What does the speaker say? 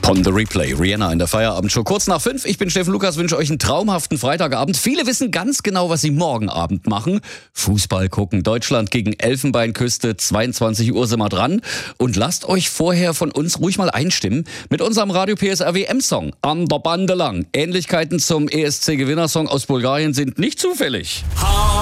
On the Replay, Rihanna in der Feierabendshow. Kurz nach 5, ich bin Steffen Lukas, wünsche euch einen traumhaften Freitagabend. Viele wissen ganz genau, was sie morgen Abend machen. Fußball gucken, Deutschland gegen Elfenbeinküste, 22 Uhr sind wir dran. Und lasst euch vorher von uns ruhig mal einstimmen mit unserem Radio PSR WM-Song An der Bande lang. Ähnlichkeiten zum ESC-Gewinnersong aus Bulgarien sind nicht zufällig.